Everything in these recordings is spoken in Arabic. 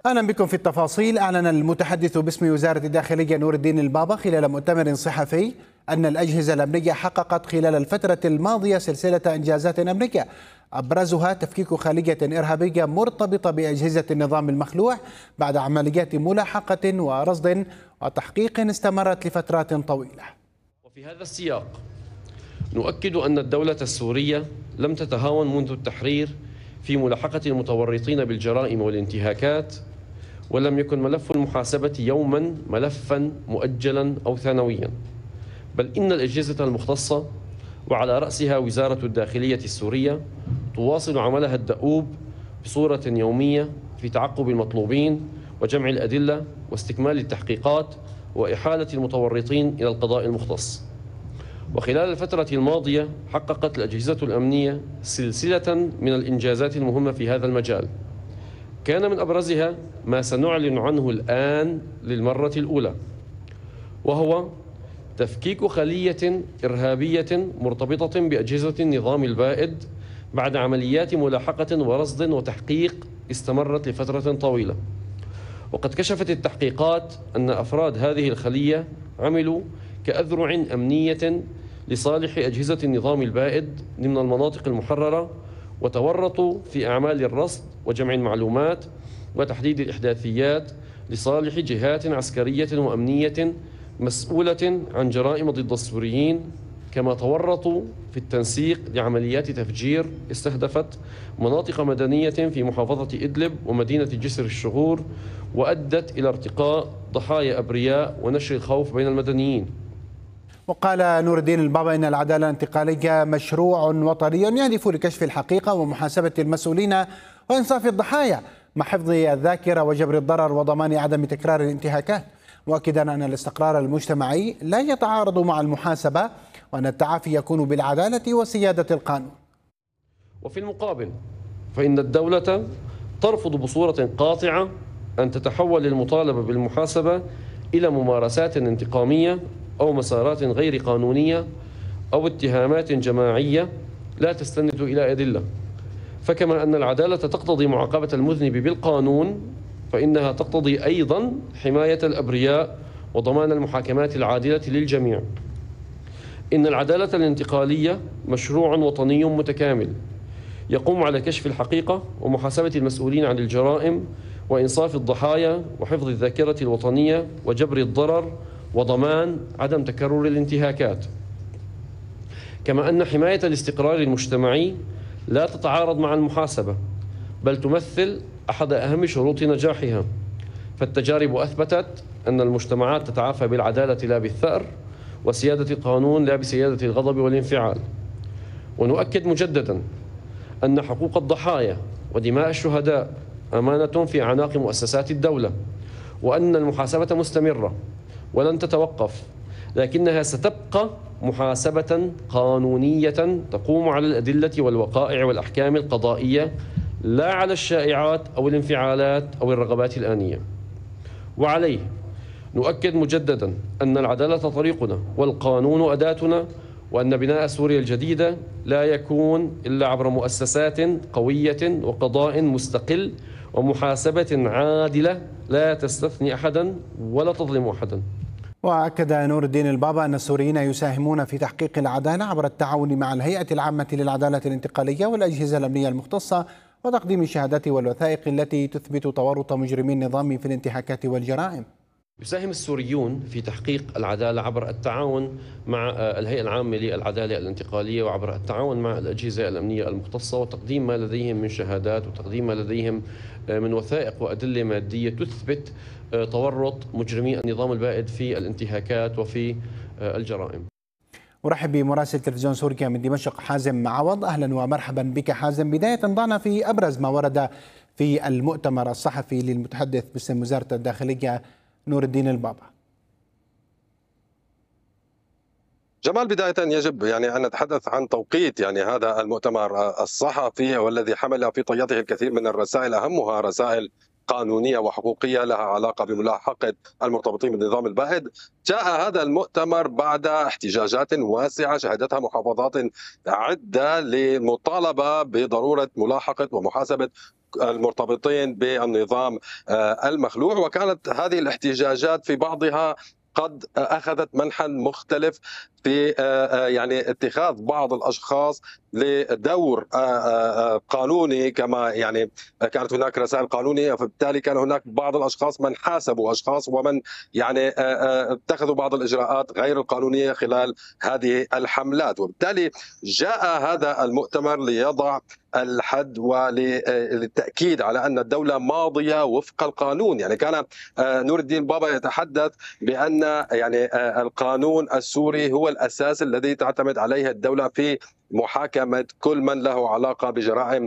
أهلا بكم في التفاصيل. أعلن المتحدث باسم وزارة الداخلية نور الدين البابا خلال مؤتمر صحفي أن الأجهزة الأمنية حققت خلال الفترة الماضية سلسلة إنجازات أمنية أبرزها تفكيك خلية إرهابية مرتبطة بأجهزة النظام المخلوع بعد عمليات ملاحقة ورصد وتحقيق استمرت لفترات طويلة. وفي هذا السياق نؤكد أن الدولة السورية لم تتهاون منذ التحرير في ملاحقة المتورطين بالجرائم والانتهاكات، ولم يكن ملف المحاسبة يوما ملفا مؤجلا أو ثانويا، بل إن الأجهزة المختصة وعلى رأسها وزارة الداخلية السورية تواصل عملها الدؤوب بصورة يومية في تعقب المطلوبين وجمع الأدلة واستكمال التحقيقات وإحالة المتورطين إلى القضاء المختص. وخلال الفترة الماضية حققت الأجهزة الأمنية سلسلة من الإنجازات المهمة في هذا المجال، كان من أبرزها ما سنعلن عنه الآن للمرة الأولى، وهو تفكيك خلية إرهابية مرتبطة بأجهزة النظام البائد بعد عمليات ملاحقة ورصد وتحقيق استمرت لفترة طويلة. وقد كشفت التحقيقات أن أفراد هذه الخلية عملوا كأذرع أمنية لصالح أجهزة النظام البائد ضمن المناطق المحررة، وتورطوا في أعمال الرصد وجمع المعلومات وتحديد الإحداثيات لصالح جهات عسكرية وأمنية مسؤولة عن جرائم ضد السوريين، كما تورطوا في التنسيق لعمليات تفجير استهدفت مناطق مدنية في محافظة إدلب ومدينة جسر الشغور، وأدت إلى ارتقاء ضحايا أبرياء ونشر الخوف بين المدنيين. وقال نور الدين البابا إن العدالة الانتقالية مشروع وطني يهدف لكشف الحقيقة ومحاسبة المسؤولين وإنصاف الضحايا مع حفظ الذاكرة وجبر الضرر وضمان عدم تكرار الانتهاكات، مؤكدا أن الاستقرار المجتمعي لا يتعارض مع المحاسبة وأن التعافي يكون بالعدالة وسيادة القانون. وفي المقابل فإن الدولة ترفض بصورة قاطعة أن تتحول المطالبة بالمحاسبة إلى ممارسات انتقامية أو مسارات غير قانونية أو اتهامات جماعية لا تستند إلى أدلة. فكما أن العدالة تقتضي معاقبة المذنب بالقانون، فإنها تقتضي أيضا حماية الأبرياء وضمان المحاكمات العادلة للجميع. إن العدالة الانتقالية مشروع وطني متكامل يقوم على كشف الحقيقة ومحاسبة المسؤولين عن الجرائم وإنصاف الضحايا وحفظ الذاكرة الوطنية وجبر الضرر وضمان عدم تكرر الانتهاكات. كما أن حماية الاستقرار المجتمعي لا تتعارض مع المحاسبة، بل تمثل أحد أهم شروط نجاحها، فالتجارب أثبتت أن المجتمعات تتعافى بالعدالة لا بالثأر، وسيادة القانون لا بسيادة الغضب والانفعال. ونؤكد مجددا أن حقوق الضحايا ودماء الشهداء أمانة في أعناق مؤسسات الدولة، وأن المحاسبة مستمرة ولن تتوقف، لكنها ستبقى محاسبة قانونية تقوم على الأدلة والوقائع والأحكام القضائية، لا على الشائعات أو الانفعالات أو الرغبات الآنية. وعليه نؤكد مجددا أن العدالة طريقنا والقانون أداتنا، وأن بناء سوريا الجديدة لا يكون إلا عبر مؤسسات قوية وقضاء مستقل ومحاسبة عادلة لا تستثني أحدا ولا تظلم أحدا. وأكد نور الدين البابا أن السوريين يساهمون في تحقيق العدالة عبر التعاون مع الهيئة العامة للعدالة الانتقالية والأجهزة الأمنية المختصة وتقديم الشهادات والوثائق التي تثبت تورط مجرمي النظام في الانتهاكات والجرائم. يساهم السوريون في تحقيق العدالة عبر التعاون مع الهيئة العامة للعدالة الانتقالية وعبر التعاون مع الأجهزة الأمنية المختصة وتقديم ما لديهم من شهادات وتقديم ما لديهم من وثائق وأدلة مادية تثبت تورط مجرمي النظام البائد في الانتهاكات وفي الجرائم. أرحب بمراسل تلفزيون سوريا من دمشق حازم عوض. أهلا ومرحبا بك حازم. بداية ضعنا في أبرز ما ورد في المؤتمر الصحفي للمتحدث باسم وزارة الداخلية نور الدين البابا. جمال، بداية يجب أن نتحدث عن توقيت هذا المؤتمر الصحفي والذي حمل في طياته الكثير من الرسائل، أهمها رسائل قانونية وحقوقية لها علاقة بملاحقة المرتبطين بالنظام البائد. جاء هذا المؤتمر بعد احتجاجات واسعة شهدتها محافظات عدة للمطالبة بضرورة ملاحقة ومحاسبة المرتبطين بالنظام المخلوع، وكانت هذه الاحتجاجات في بعضها قد أخذت منحا مختلف في يعني اتخاذ بعض الأشخاص لدور قانوني، كما يعني كانت هناك رسائل قانونية، فبالتالي كان هناك بعض الأشخاص من حاسبوا أشخاص ومن يعني اتخذوا بعض الإجراءات غير القانونية خلال هذه الحملات. وبالتالي جاء هذا المؤتمر ليضع الحد وللتأكيد على أن الدولة ماضية وفق القانون. يعني كان نور الدين بابا يتحدث بأن يعني القانون السوري هو الأساس الذي تعتمد عليه الدولة في محاكمة كل من له علاقة بجرائم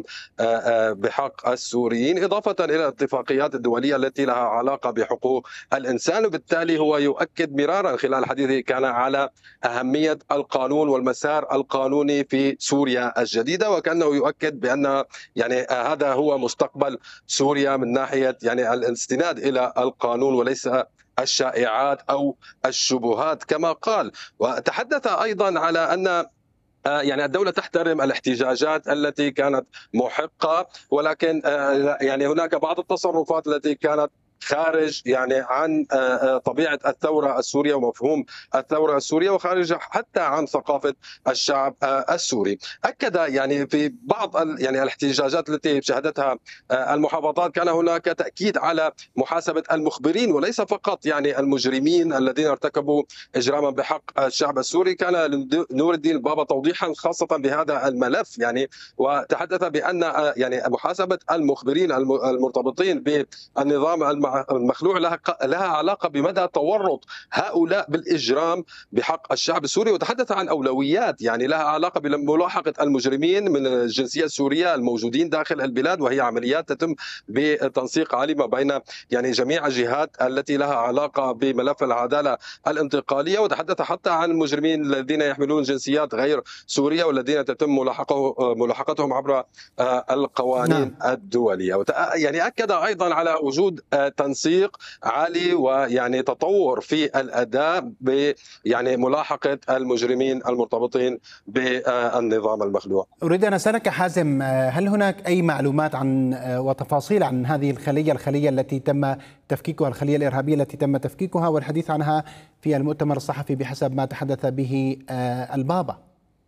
بحق السوريين، إضافة إلى الاتفاقيات الدولية التي لها علاقة بحقوق الإنسان. وبالتالي هو يؤكد مرارا خلال حديثه كان على أهمية القانون والمسار القانوني في سوريا الجديدة، وكأنه يؤكد بأن يعني هذا هو مستقبل سوريا من ناحية يعني الاستناد إلى القانون وليس الشائعات أو الشبهات كما قال. وتحدث أيضا على أن يعني الدولة تحترم الاحتجاجات التي كانت محقة، ولكن يعني هناك بعض التصرفات التي كانت خارج يعني عن طبيعة الثورة السورية ومفهوم الثورة السورية، وخارج حتى عن ثقافة الشعب السوري. أكد يعني في بعض يعني الاحتجاجات التي شهدتها المحافظات كان هناك تأكيد على محاسبة المخبرين وليس فقط يعني المجرمين الذين ارتكبوا إجراما بحق الشعب السوري. كان نور الدين بابا توضيحا خاصة بهذا الملف يعني، وتحدث بأن يعني محاسبة المخبرين المرتبطين بالنظام المخلوع لها علاقة بمدى تورط هؤلاء بالإجرام بحق الشعب السوري، وتحدث عن أولويات يعني لها علاقة بملاحقة المجرمين من الجنسية السورية الموجودين داخل البلاد، وهي عمليات تتم بتنسيق عالي ما بين يعني جميع الجهات التي لها علاقة بملف العدالة الانتقالية. وتحدث حتى عن المجرمين الذين يحملون جنسيات غير سورية والذين تتم ملاحقتهم عبر القوانين الدولية. يعني أكد أيضا على وجود تنسيق عالي ويعني تطور في الأداء يعني ملاحقة المجرمين المرتبطين بالنظام المخلوع. أريد أن أسألك حازم، هل هناك أي معلومات عن وتفاصيل عن هذه الخلية التي تم تفكيكها، الخلية الإرهابية التي تم تفكيكها والحديث عنها في المؤتمر الصحفي بحسب ما تحدث به البابا؟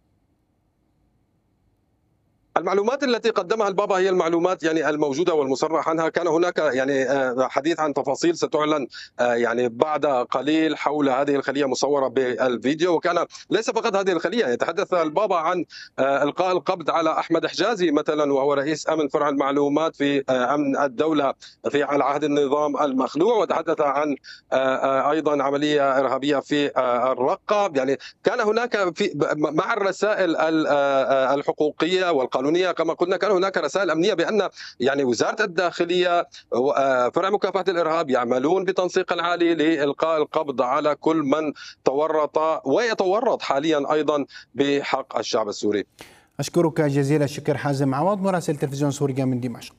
المعلومات التي قدمها البابا هي المعلومات يعني الموجودة والمصرح عنها. كان هناك يعني حديث عن تفاصيل ستعلن يعني بعد قليل حول هذه الخلية مصورة بالفيديو، وكان ليس فقط هذه الخلية. يتحدث البابا عن إلقاء القبض على أحمد حجازي مثلا، وهو رئيس أمن فرع المعلومات في أمن الدولة على عهد النظام المخلوع، وتحدث عن أيضا عملية إرهابية في الرقة. يعني كان هناك مع الرسائل الحقوقية والقانونية كما قلنا كان هناك رسائل أمنية بأن يعني وزارة الداخلية فرع مكافحة الإرهاب يعملون بتنسيق عالي لإلقاء القبض على كل من تورط ويتورط حاليا أيضا بحق الشعب السوري. أشكرك جزيل الشكر حازم عوض مراسل تلفزيون سوريا من دمشق.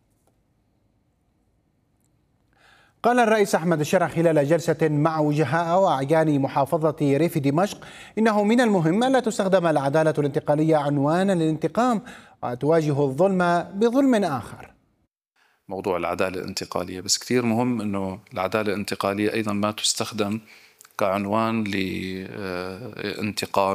قال الرئيس أحمد الشرع خلال جلسة مع وجهاء وأعيان محافظة ريف دمشق إنه من المهم ألا تستخدم العدالة الانتقالية عنوانا للانتقام وتواجه الظلم بظلم آخر. موضوع العدالة الانتقالية بس كثير مهم أنه العدالة الانتقالية أيضا ما تستخدم كعنوان لانتقام